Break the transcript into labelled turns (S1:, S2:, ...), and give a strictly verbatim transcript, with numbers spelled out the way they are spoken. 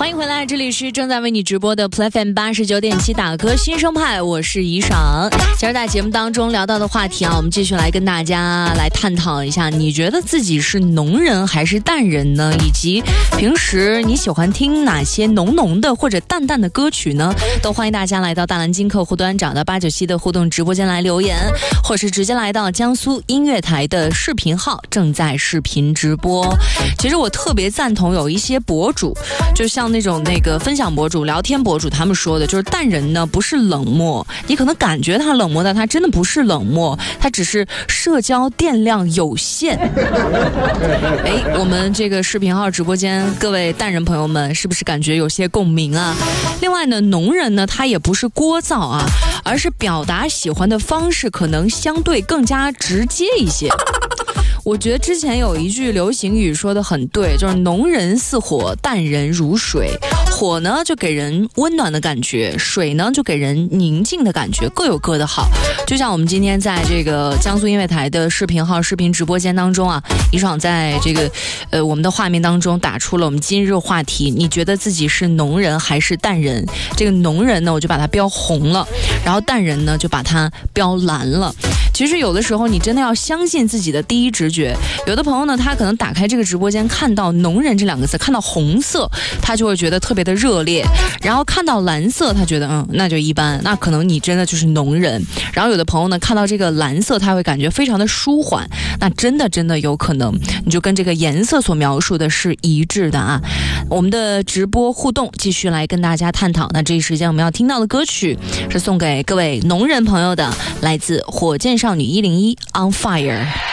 S1: 欢迎回来，这里是正在为你直播的 Play F M 八十九点七打歌新生派，我是怡爽。今儿在节目当中聊到的话题啊，我们继续来跟大家来探讨一下，你觉得自己是浓人还是淡人呢？以及平时你喜欢听哪些浓浓的或者淡淡的歌曲呢？都欢迎大家来到大蓝鲸客户端找到八九七的互动直播间来留言，或是直接来到江苏音乐台的视频号，正在视频直播。其实我特别赞同有一些博主，就像那种那个分享博主、聊天博主，他们说的就是淡人呢不是冷漠，你可能感觉他冷漠，但他真的不是冷漠，他只是社交电量有限。哎，我们这个视频号直播间各位淡人朋友们，是不是感觉有些共鸣啊？另外呢，浓人呢他也不是聒噪啊，而是表达喜欢的方式可能相对更加直接一些。我觉得之前有一句流行语说得很对，就是浓人似火，淡人如水。火呢就给人温暖的感觉，水呢就给人宁静的感觉，各有各的好。就像我们今天在这个江苏音乐台的视频号视频直播间当中啊，怡爽在这个呃我们的画面当中打出了我们今日话题，你觉得自己是浓人还是淡人？这个浓人呢我就把它标红了，然后淡人呢就把它标蓝了。其实有的时候你真的要相信自己的第一直觉。有的朋友呢，他可能打开这个直播间，看到浓人这两个字，看到红色，他就会觉得特别的热烈，然后看到蓝色，他觉得嗯那就一般，那可能你真的就是浓人。然后有的朋友呢，看到这个蓝色，他会感觉非常的舒缓，那真的真的有可能你就跟这个颜色所描述的是一致的啊。我们的直播互动继续来跟大家探讨，那这一时间我们要听到的歌曲是送给各位浓人朋友的，来自火箭少女一零一 On Fire。